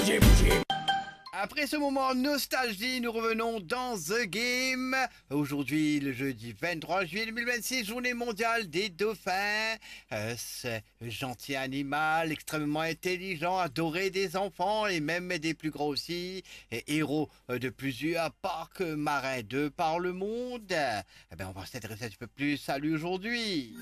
Après ce moment nostalgie, nous revenons dans The Game. Aujourd'hui, le jeudi 23 juillet 2026, journée mondiale des dauphins. Ce gentil animal, extrêmement intelligent, adoré des enfants et même des plus gros aussi. Et héros de plusieurs parcs marins de par le monde. Eh bien, on va s'intéresser un petit peu plus à lui aujourd'hui.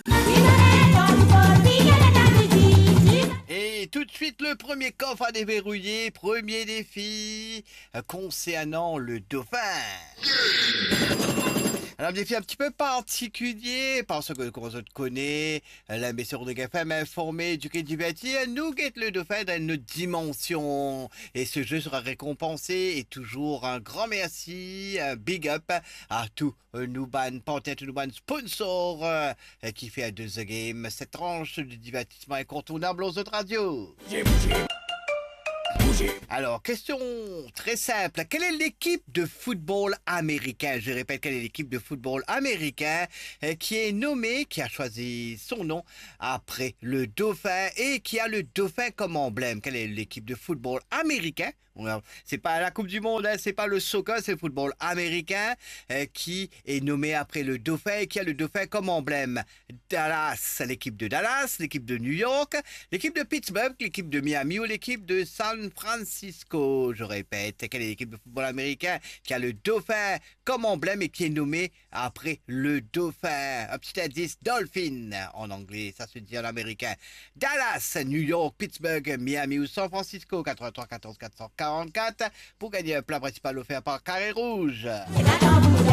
Et tout de suite, le premier coffre à déverrouiller, premier défi concernant le dauphin. Alors, un défi un petit peu particulier, parce que, comme on connaît, la mission de GAFAM informée du quai divertir, nous guette le dauphin dans une autre dimension. Et ce jeu sera récompensé, et toujours un grand merci, un big up à tous nos partenaires, nos sponsors qui fait de The Game cette tranche de divertissement incontournable aux autres radios. Alors, question très simple. Quelle est l'équipe de football américain? Je répète, quelle est l'équipe de football américain qui est nommée, qui a choisi son nom après le dauphin et qui a le dauphin comme emblème? Quelle est l'équipe de football américain? C'est pas la Coupe du Monde, hein, c'est pas le soccer, c'est le football américain qui est nommé après le dauphin et qui a le dauphin comme emblème. Dallas, l'équipe de Dallas, l'équipe de New York, l'équipe de Pittsburgh, l'équipe de Miami ou l'équipe de San Francisco. Je répète, quelle est l'équipe de football américain qui a le dauphin comme emblème et qui est nommé après le dauphin? Un petit indice, Dolphin en anglais, ça se dit en américain. Dallas, New York, Pittsburgh, Miami ou San Francisco. 83 14 444 pour gagner un plat principal offert par Carré Rouge.